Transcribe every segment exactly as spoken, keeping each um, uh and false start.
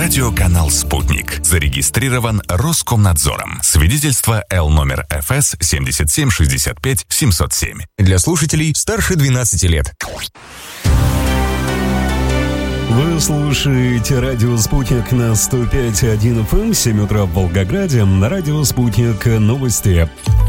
Радиоканал «Спутник». Зарегистрирован Роскомнадзором. Свидетельство Л номер эф эс семьдесят семь шестьдесят пять семьсот семь. Для слушателей старше двенадцати лет. Вы слушаете радио «Спутник» на сто пять и один эф эм, семь утра в Волгограде. На радио «Спутник» новости.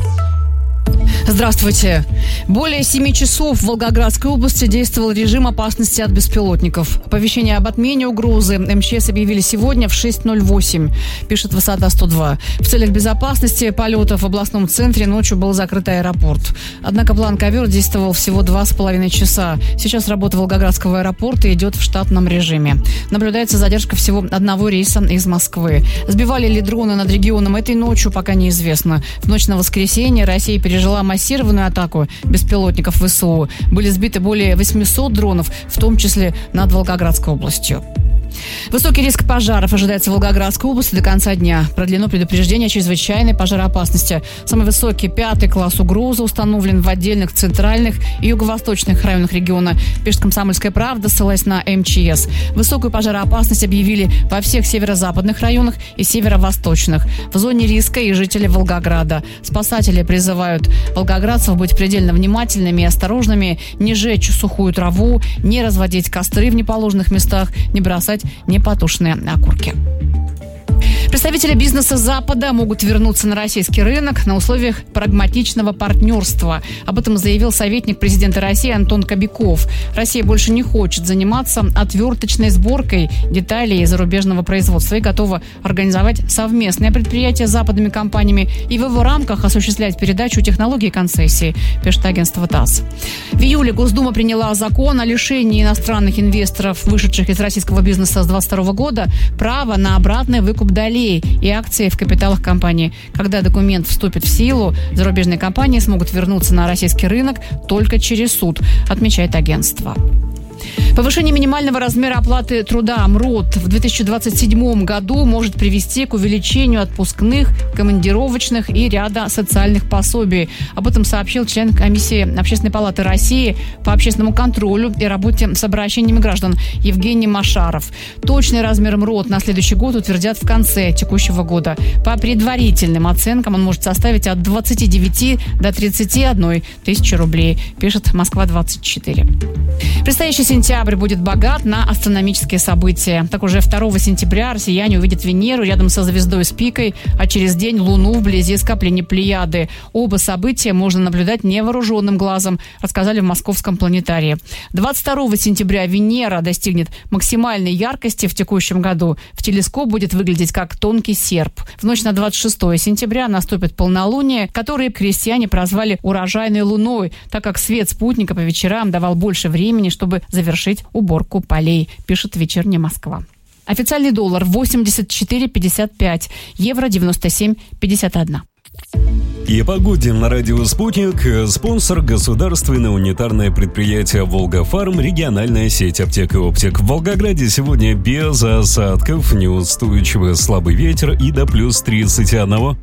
Здравствуйте. Более семи часов в Волгоградской области действовал режим опасности от беспилотников. Оповещение об отмене угрозы эм че эс объявили сегодня в шесть ноль восемь, пишет Высота сто два. В целях безопасности полетов в областном центре ночью был закрыт аэропорт. Однако план «Ковер» действовал всего два с половиной часа. Сейчас работа Волгоградского аэропорта идет в штатном режиме. Наблюдается задержка всего одного рейса из Москвы. Сбивали ли дроны над регионом этой ночью, пока неизвестно. В ночь на воскресенье Россия пережила массированную атаку беспилотников вэ эс у. Были сбиты более восемьсот дронов, в том числе над Волгоградской областью. Высокий риск пожаров ожидается в Волгоградской области до конца дня. Продлено предупреждение о чрезвычайной пожароопасности. Самый высокий пятый класс угрозы установлен в отдельных центральных и юго-восточных районах региона, пишет «Комсомольская правда», ссылаясь на эм че эс. Высокую пожароопасность объявили во всех северо-западных районах и северо-восточных. В зоне риска и жители Волгограда. Спасатели призывают волгоградцев быть предельно внимательными и осторожными, не жечь сухую траву, не разводить костры в неположенных местах, не бросать непотушенные окурки. Представители бизнеса Запада могут вернуться на российский рынок на условиях прагматичного партнерства. Об этом заявил советник президента России Антон Кобяков. Россия больше не хочет заниматься отверточной сборкой деталей зарубежного производства и готова организовать совместное предприятие с западными компаниями и в его рамках осуществлять передачу технологий и концессий, пишет агентство ТАСС. В июле Госдума приняла закон о лишении иностранных инвесторов, вышедших из российского бизнеса с двадцать второго года, права на обратный выкуп долей и акции в капиталах компании. Когда документ вступит в силу, зарубежные компании смогут вернуться на российский рынок только через суд, отмечает агентство. Повышение минимального размера оплаты труда МРОТ в две тысячи двадцать седьмом году может привести к увеличению отпускных, командировочных и ряда социальных пособий. Об этом сообщил член комиссии Общественной палаты России по общественному контролю и работе с обращениями граждан Евгений Машаров. Точный размер МРОТ на следующий год утвердят в конце текущего года. По предварительным оценкам он может составить от двадцати девяти до тридцати одной тысячи рублей, пишет Москва двадцать четыре. Предстоящий сентябрь будет богат на астрономические события. Так уже второго сентября россияне увидят Венеру рядом со звездой Спикой, а через день Луну вблизи скопления Плеяды. Оба события можно наблюдать невооруженным глазом, рассказали в Московском планетарии. двадцать второго сентября Венера достигнет максимальной яркости в текущем году. В телескоп будет выглядеть как тонкий серп. В ночь на двадцать шестого сентября наступит полнолуние, которое крестьяне прозвали урожайной луной, так как свет спутника по вечерам давал больше времени, чтобы завершить уборку полей, пишет «Вечерняя Москва». Официальный доллар восемьдесят четыре пятьдесят пять, евро девяносто семь пятьдесят один. И о погоде на радио «Спутник». Спонсор — государственное унитарное предприятие «Волгофарм», региональная сеть аптек и оптик. В Волгограде сегодня без осадков, неустойчивый слабый ветер и до плюс тридцать один.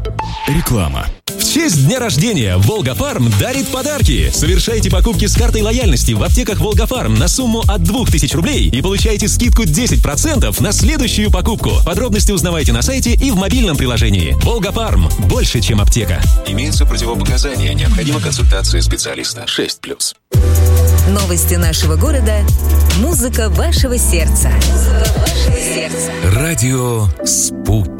Реклама. В честь дня рождения «Волгофарм» дарит подарки. Совершайте покупки с картой лояльности в аптеках «Волгофарм» на сумму от двух тысяч рублей и получайте скидку десять процентов на следующую покупку. Подробности узнавайте на сайте и в мобильном приложении. «Волгофарм» – больше, чем аптека. Имеются противопоказания. Необходима консультация специалиста. шесть плюс. Новости нашего города. Музыка вашего сердца. Музыка вашего сердца. Радио «Спутник».